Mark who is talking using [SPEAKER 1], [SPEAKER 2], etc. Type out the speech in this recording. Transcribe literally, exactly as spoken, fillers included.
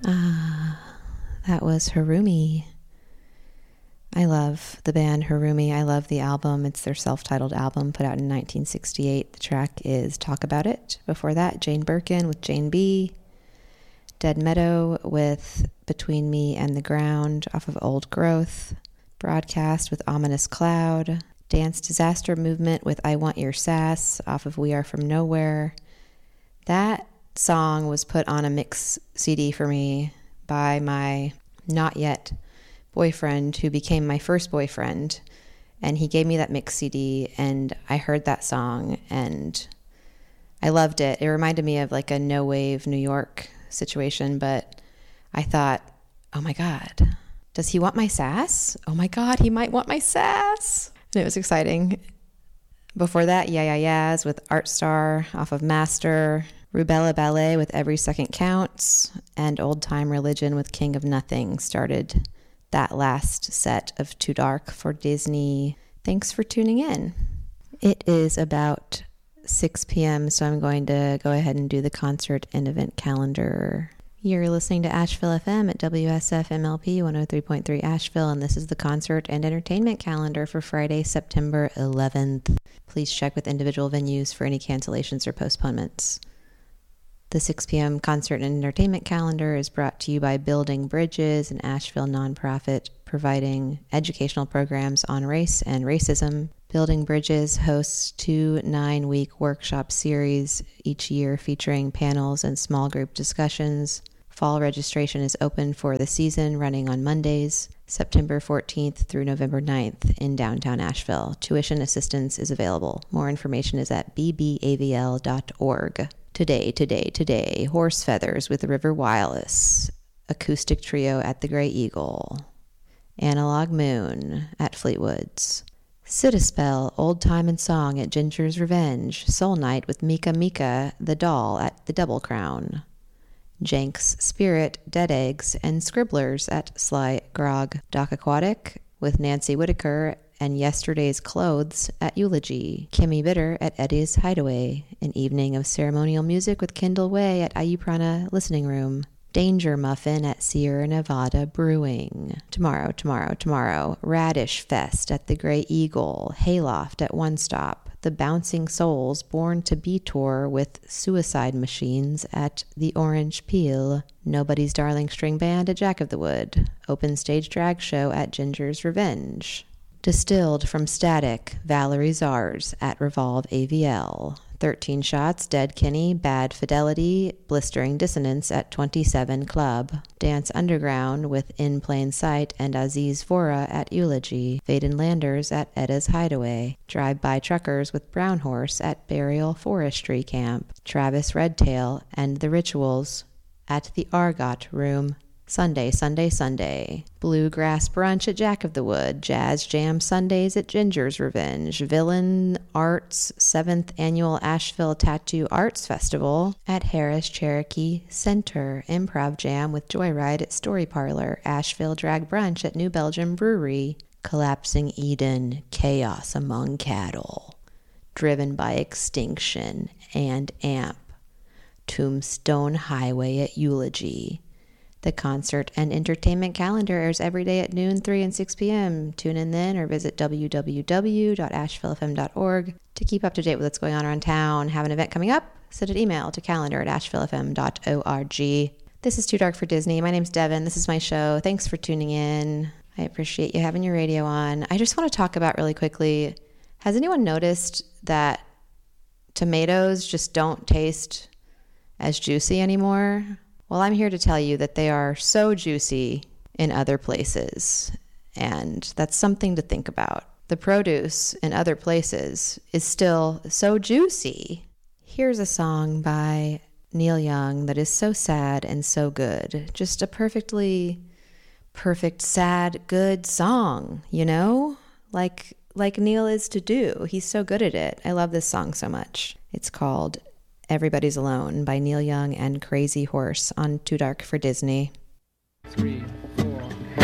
[SPEAKER 1] Ah, that was Harumi. I love the band Harumi. I love the album. It's their self-titled album put out in nineteen sixty-eight. The track is Talk About It. Before that, Jane Birkin with Jane B. Dead Meadow with Between Me and the Ground off of Old Growth. Broadcast with Ominous Cloud. Dance Disaster Movement with I Want Your Sass off of We Are From Nowhere. That song was put on a mix C D for me by my not yet boyfriend who became my first boyfriend, and he gave me that mix C D, and I heard that song and I loved it. It reminded me of like a no wave New York situation, but I thought, oh my God, does he want my sass? Oh my God, he might want my sass. And it was exciting. Before that, Yeah Yeah Yeahs with Art Star off of Master, Rubella Ballet with Every Second Counts, and Old Time Religion with King of Nothing started that last set of Too Dark for Disney. Thanks for tuning in. It is about six p.m., so I'm going to go ahead and do the concert and event calendar. You're listening to Asheville F M at W S F M L P one oh three point three Asheville, and this is the concert and entertainment calendar for Friday, September eleventh. Please check with individual venues for any cancellations or postponements. The six p.m. concert and entertainment calendar is brought to you by Building Bridges, an Asheville nonprofit providing educational programs on race and racism. Building Bridges hosts two nine-week workshop series each year featuring panels and small group discussions. Fall registration is open for the season, running on Mondays, September fourteenth through November ninth in downtown Asheville. Tuition assistance is available. More information is at b b a v l dot org. Today, today, today, Horse Feathers with River Wireless, acoustic trio at the Grey Eagle, Analog Moon at Fleetwood's, Citispell, Old Time and Song at Ginger's Revenge, Soul Night with Mika Mika, the Doll at the Double Crown, Jenks Spirit, Dead Eggs, and Scribblers at Sly Grog, Doc Aquatic with Nancy Whitaker and Yesterday's Clothes at Eulogy, Kimmy Bitter at Eddie's Hideaway, an evening of ceremonial music with Kendall Way at Ayuprana Listening Room, Danger Muffin at Sierra Nevada Brewing. Tomorrow, tomorrow, tomorrow, Radish Fest at the Grey Eagle, Hayloft at One Stop, the Bouncing Souls Born to Be Tour with Suicide Machines at the Orange Peel, Nobody's Darling String Band at Jack of the Wood, Open Stage Drag Show at Ginger's Revenge, Distilled from Static, Valerie Zars at Revolve A V L, thirteen Shots, Dead Kenny, Bad Fidelity, Blistering Dissonance at twenty-seven Club, Dance Underground with In Plain Sight and Aziz Vora at Eulogy, Vaden Landers at Edda's Hideaway, Drive-By Truckers with Brown Horse at Burial Forestry Camp, Travis Redtail and The Rituals at the Argot Room, Sunday, Sunday, Sunday, Bluegrass Brunch at Jack of the Wood, Jazz Jam Sundays at Ginger's Revenge, Villain Arts seventh Annual Asheville Tattoo Arts Festival at Harris Cherokee Center, Improv Jam with Joyride at Story Parlor, Asheville Drag Brunch at New Belgium Brewery, Collapsing Eden, Chaos Among Cattle, Driven by Extinction and Amp, Tombstone Highway at Eulogy. The concert and entertainment calendar airs every day at noon, three, and six p.m. Tune in then or visit w w w dot asheville f m dot org to keep up to date with what's going on around town. Have an event coming up? Send an email to calendar at asheville f m dot org. This is Too Dark for Disney. My name's Devin. This is my show. Thanks for tuning in. I appreciate you having your radio on. I just want to talk about really quickly, has anyone noticed that tomatoes just don't taste as juicy anymore? Well, I'm here to tell you that they are so juicy in other places, and that's something to think about. The produce in other places is still so juicy. Here's a song by Neil Young that is so sad and so good. Just a perfectly perfect, sad, good song, you know? Like like Neil is to do. He's so good at it. I love this song so much. It's called Everybody's Alone by Neil Young and Crazy Horse on Too Dark for Disney.
[SPEAKER 2] Three, four.